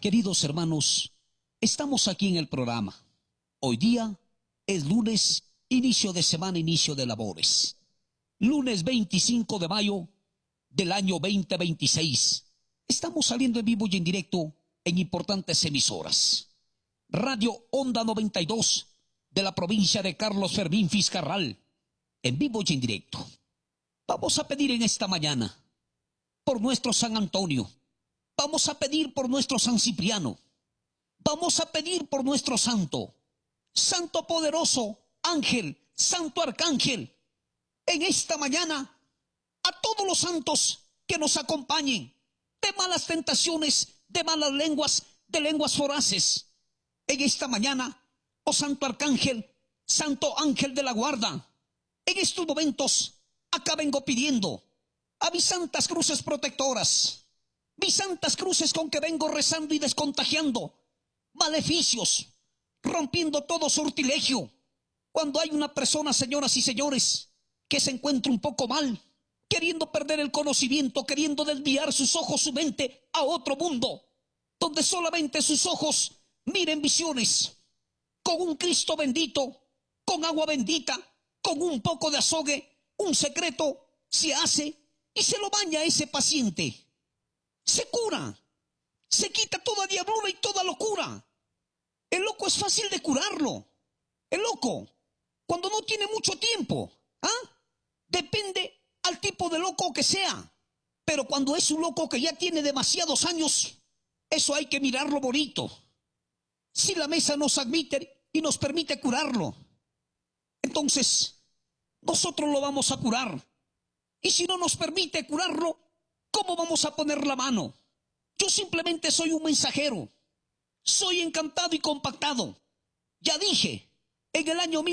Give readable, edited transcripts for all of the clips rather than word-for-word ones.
Queridos hermanos, estamos aquí en el programa. Hoy día es lunes, inicio de semana, inicio de labores. Lunes 25 de mayo del año 2026. Estamos saliendo en vivo y en directo en importantes emisoras. Radio Onda 92 de la provincia de Carlos Fermín Fiscarral, en vivo y en directo. Vamos a pedir en esta mañana por nuestro San Antonio. Vamos a pedir por nuestro San Cipriano. Vamos a pedir por nuestro santo, santo poderoso, ángel, santo arcángel. En esta mañana, a todos los santos que nos acompañen de malas tentaciones, de malas lenguas, de lenguas voraces. En esta mañana, oh santo arcángel, santo ángel de la guarda, en estos momentos, acá vengo pidiendo a mis santas cruces protectoras, mis santas cruces con que vengo rezando y descontagiando maleficios, rompiendo todo sortilegio. Cuando hay una persona, señoras y señores, que se encuentra un poco mal, queriendo perder el conocimiento, queriendo desviar sus ojos, su mente a otro mundo, donde solamente sus ojos miren visiones, con un Cristo bendito, con agua bendita, con un poco de azogue, un secreto se hace y se lo baña a ese paciente. Se cura, se quita toda diablura y toda locura. El loco es fácil de curarlo. El loco, cuando no tiene mucho tiempo, depende al tipo de loco que sea. Pero cuando es un loco que ya tiene demasiados años, eso hay que mirarlo bonito. Si la mesa nos admite y nos permite curarlo, entonces nosotros lo vamos a curar. Y si no nos permite curarlo, ¿cómo vamos a poner la mano? Yo simplemente soy un mensajero. Soy encantado y compactado. Ya dije, en el año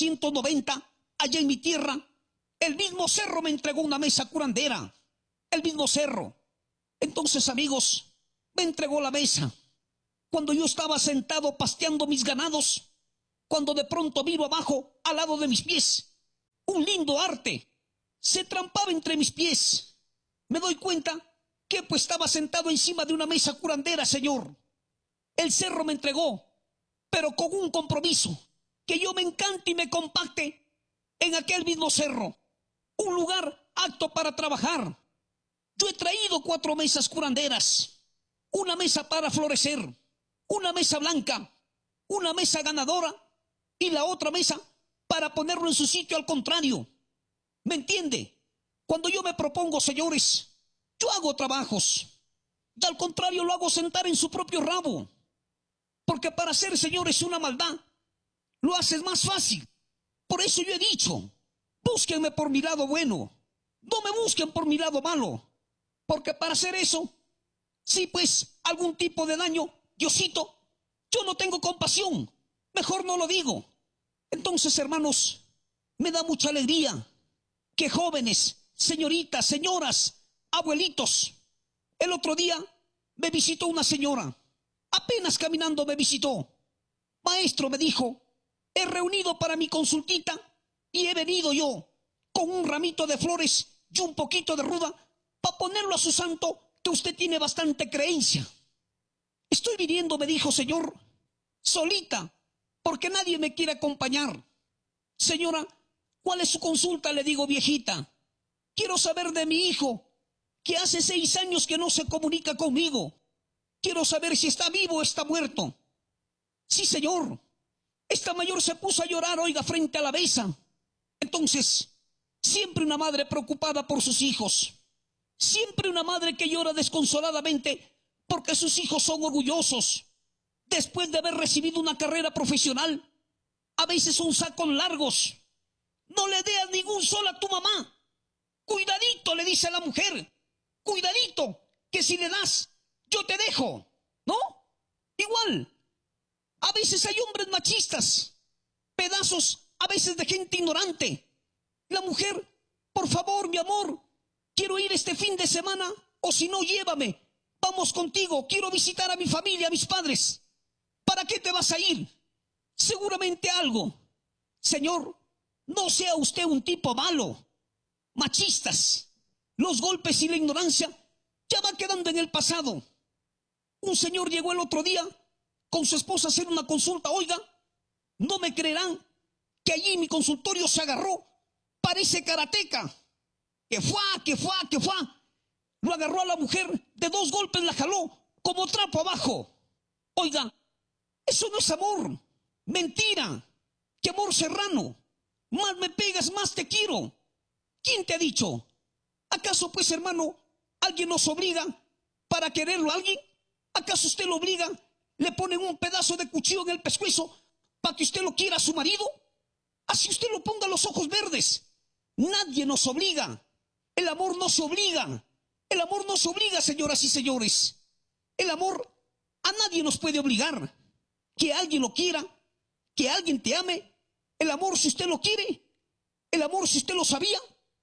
1990, allá en mi tierra, el mismo cerro me entregó una mesa curandera. El mismo cerro. Entonces, amigos, me entregó la mesa. Cuando yo estaba sentado pasteando mis ganados, cuando de pronto miro abajo, al lado de mis pies, un lindo arte se trampaba entre mis pies. Me doy cuenta que pues estaba sentado encima de una mesa curandera, Señor. El cerro me entregó, pero con un compromiso, que yo me encante y me compacte en aquel mismo cerro, un lugar apto para trabajar. Yo he traído 4 mesas curanderas, una mesa para florecer, una mesa blanca, una mesa ganadora y la otra mesa para ponerlo en su sitio al contrario. ¿Me entiende? Cuando yo me propongo, señores, yo hago trabajos y al contrario lo hago sentar en su propio rabo. Porque para hacer, señores, una maldad, lo haces más fácil. Por eso yo he dicho, búsquenme por mi lado bueno, no me busquen por mi lado malo. Porque para hacer eso, sí pues, algún tipo de daño, Diosito, yo no tengo compasión, mejor no lo digo. Entonces, hermanos, me da mucha alegría que jóvenes, señoritas, señoras, abuelitos, el otro día me visitó una señora, apenas caminando me visitó. Maestro, me dijo, he reunido para mi consultita y he venido yo con un ramito de flores y un poquito de ruda para ponerlo a su santo, que usted tiene bastante creencia. Estoy viniendo, me dijo, señor, solita, porque nadie me quiere acompañar. Señora, ¿cuál es su consulta? Le digo, viejita. Quiero saber de mi hijo, que hace 6 años que no se comunica conmigo. Quiero saber si está vivo o está muerto. Sí, señor. Esta mayor se puso a llorar, oiga, frente a la mesa. Entonces, siempre una madre preocupada por sus hijos. Siempre una madre que llora desconsoladamente porque sus hijos son orgullosos. Después de haber recibido una carrera profesional, a veces son sacos largos. No le des ningún sol a tu mamá. Cuidadito, le dice a la mujer. Cuidadito, que si le das, yo te dejo. ¿No? Igual. A veces hay hombres machistas, pedazos a veces de gente ignorante. La mujer, por favor, mi amor, quiero ir este fin de semana, o si no, llévame. Vamos contigo, quiero visitar a mi familia, a mis padres. ¿Para qué te vas a ir? Seguramente algo. Señor, no sea usted un tipo malo. Machistas. Los golpes y la ignorancia ya va quedando en el pasado. Un señor llegó el otro día con su esposa a hacer una consulta. Oiga, no me creerán que allí en mi consultorio se agarró, parece karateca, que fue. Lo agarró a la mujer, de 2 golpes la jaló como trapo abajo. Oiga, eso no es amor, mentira, que amor serrano. Más me pegas, más te quiero. ¿Quién te ha dicho? ¿Acaso pues, hermano, alguien nos obliga para quererlo a alguien? ¿Acaso usted lo obliga? ¿Le ponen un pedazo de cuchillo en el pescuezo para que usted lo quiera a su marido? Así usted lo ponga los ojos verdes. Nadie nos obliga. El amor no se obliga. El amor no se obliga, señoras y señores. El amor a nadie nos puede obligar. Que alguien lo quiera, que alguien te ame. El amor, si usted lo quiere, el amor, si usted lo sabía,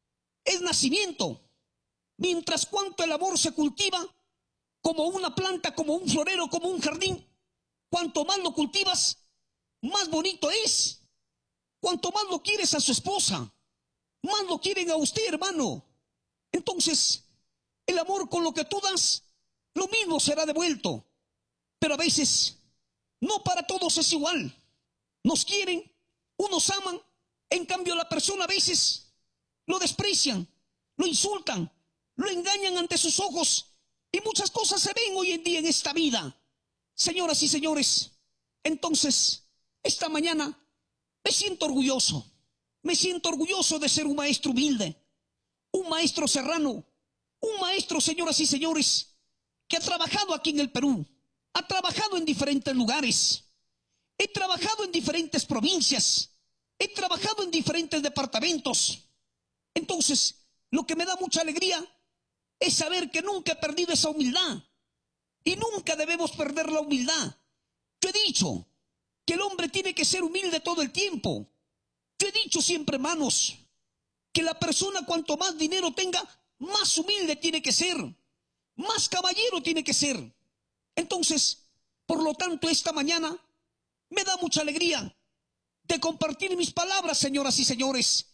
es nacimiento. Mientras cuanto el amor se cultiva como una planta, como un florero, como un jardín, cuanto más lo cultivas, más bonito es. Cuanto más lo quieres a su esposa, más lo quieren a usted, hermano. Entonces, el amor con lo que tú das, lo mismo será devuelto. Pero a veces, no para todos es igual. Nos quieren, unos aman, en cambio la persona a veces lo desprecian, lo insultan, lo engañan ante sus ojos. Y muchas cosas se ven hoy en día en esta vida. Señoras y señores, entonces, esta mañana me siento orgulloso. Me siento orgulloso de ser un maestro humilde, un maestro serrano, un maestro, señoras y señores, que ha trabajado aquí en el Perú, ha trabajado en diferentes lugares, he trabajado en diferentes provincias, he trabajado en diferentes departamentos. Entonces, lo que me da mucha alegría es saber que nunca he perdido esa humildad y nunca debemos perder la humildad. Yo he dicho que el hombre tiene que ser humilde todo el tiempo. Yo he dicho siempre, hermanos, que la persona cuanto más dinero tenga, más humilde tiene que ser, más caballero tiene que ser. Entonces, por lo tanto, esta mañana me da mucha alegría de compartir mis palabras, señoras y señores,